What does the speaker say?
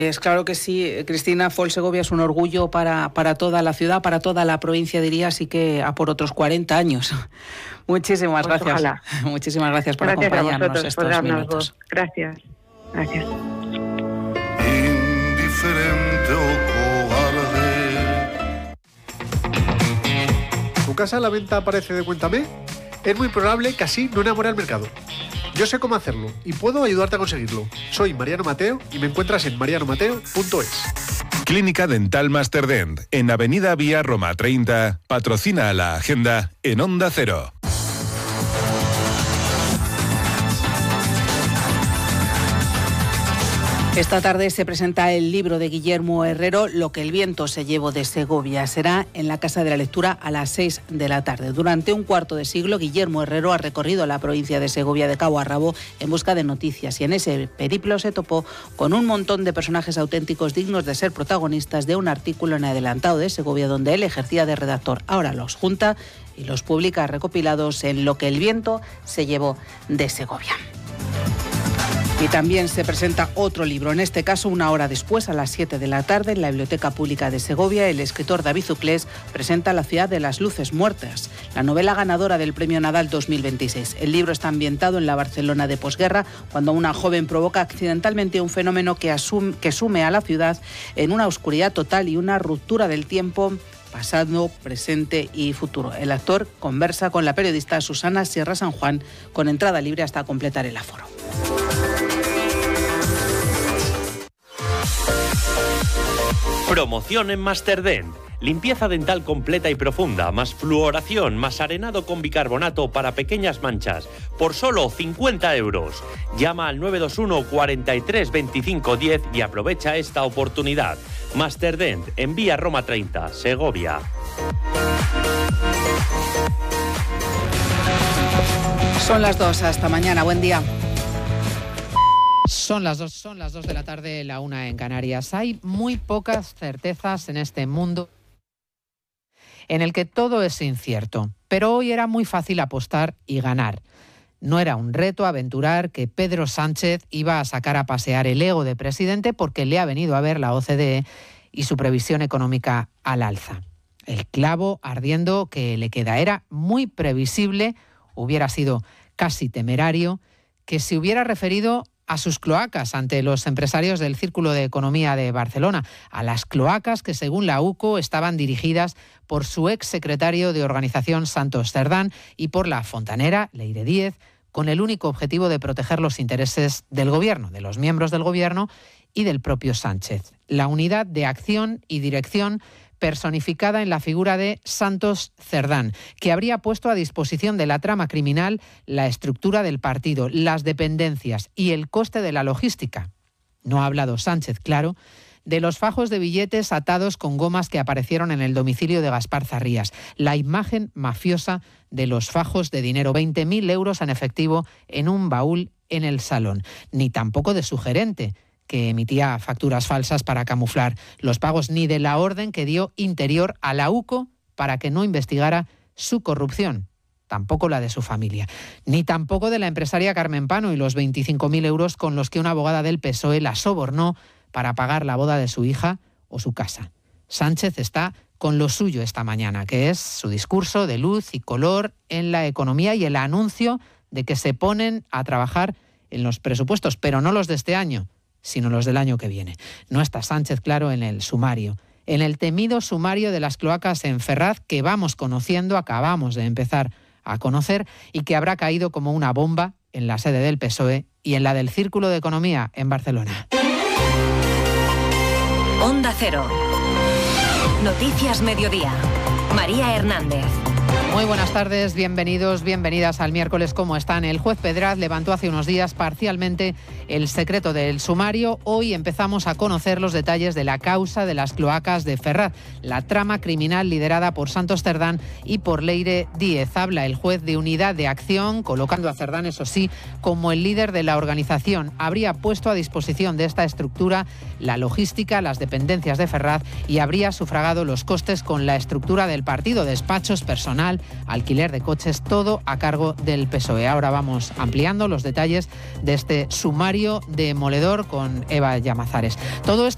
Es claro que sí, Cristina. Folsegovia es un orgullo para toda la ciudad, para toda la provincia, diría, así que a por otros 40 años. Muchísimas gracias. Ojalá. Muchísimas gracias por Gracias acompañarnos a vosotros, estos por darnos minutos. voz. Gracias. Gracias. Indiferente o cobarde. ¿Tu casa a la venta aparece de Cuéntame? Es muy probable que así no enamore al mercado. Yo sé cómo hacerlo y puedo ayudarte a conseguirlo. Soy Mariano Mateo y me encuentras en marianomateo.es. Clínica Dental Masterdent, en Avenida Vía Roma 30, patrocina a la agenda en Onda Cero. Esta tarde se presenta el libro de Guillermo Herrero, Lo que el viento se llevó de Segovia. Será en la Casa de la Lectura a las 6 de la tarde. Durante un cuarto de siglo, Guillermo Herrero ha recorrido la provincia de Segovia de cabo a rabo en busca de noticias y en ese periplo se topó con un montón de personajes auténticos dignos de ser protagonistas de un artículo en Adelantado de Segovia donde él ejercía de redactor. Ahora los junta y los publica recopilados en Lo que el viento se llevó de Segovia. Y también se presenta otro libro, en este caso una hora después, a las 7 de la tarde, en la Biblioteca Pública de Segovia. El escritor David Zuclés presenta La ciudad de las luces muertas, la novela ganadora del Premio Nadal 2026. El libro está ambientado en la Barcelona de posguerra, cuando una joven provoca accidentalmente un fenómeno que sume a la ciudad en una oscuridad total y una ruptura del tiempo pasado, presente y futuro. El actor conversa con la periodista Susana Sierra San Juan con entrada libre hasta completar el aforo. Promoción en Masterdent. Limpieza dental completa y profunda, más fluoración, más arenado con bicarbonato para pequeñas manchas, por solo 50 euros. Llama al 921 43 25 10 y aprovecha esta oportunidad. Masterdent, en Vía Roma 30, Segovia. Son las 2, hasta mañana, buen día. Son las 2 de la tarde, la 1 en Canarias. Hay muy pocas certezas en este mundo en el que todo es incierto, pero hoy era muy fácil apostar y ganar. No era un reto aventurar que Pedro Sánchez iba a sacar a pasear el ego de presidente porque le ha venido a ver la OCDE y su previsión económica al alza. El clavo ardiendo que le queda era muy previsible, hubiera sido casi temerario, que se hubiera referido a sus cloacas ante los empresarios del Círculo de Economía de Barcelona, a las cloacas que según la UCO estaban dirigidas por su exsecretario de Organización Santos Cerdán y por la fontanera Leire Díez, con el único objetivo de proteger los intereses del gobierno, de los miembros del gobierno y del propio Sánchez. La unidad de acción y dirección personificada en la figura de Santos Cerdán, que habría puesto a disposición de la trama criminal la estructura del partido, las dependencias y el coste de la logística. No ha hablado Sánchez, claro, de los fajos de billetes atados con gomas que aparecieron en el domicilio de Gaspar Zarrías, la imagen mafiosa de los fajos de dinero, 20.000 euros en efectivo en un baúl en el salón, ni tampoco de su gerente, que emitía facturas falsas para camuflar los pagos, ni de la orden que dio Interior a la UCO para que no investigara su corrupción, tampoco la de su familia, ni tampoco de la empresaria Carmen Pano y los 25.000 euros con los que una abogada del PSOE la sobornó para pagar la boda de su hija o su casa. Sánchez está con lo suyo esta mañana, que es su discurso de luz y color en la economía y el anuncio de que se ponen a trabajar en los presupuestos, pero no los de este año, sino los del año que viene. No está Sánchez, claro, en el sumario, en el temido sumario de las cloacas en Ferraz que vamos conociendo, acabamos de empezar a conocer y que habrá caído como una bomba en la sede del PSOE y en la del Círculo de Economía en Barcelona. Onda Cero. Noticias Mediodía. María Hernández. Muy buenas tardes, bienvenidos, bienvenidas al miércoles. ¿Cómo están? El juez Pedraz levantó hace unos días parcialmente el secreto del sumario. Hoy empezamos a conocer los detalles de la causa de las cloacas de Ferraz, la trama criminal liderada por Santos Cerdán y por Leire Díez. Habla el juez de unidad de acción, colocando a Cerdán, eso sí, como el líder de la organización. Habría puesto a disposición de esta estructura la logística, las dependencias de Ferraz y habría sufragado los costes con la estructura del partido, despachos, personal, alquiler de coches, todo a cargo del PSOE. Ahora vamos ampliando los detalles de este sumario demoledor con Eva Llamazares. Todo esto